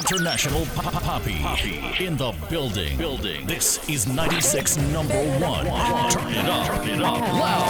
International Poppy in the building. This is 96 #1. Turn it up loud.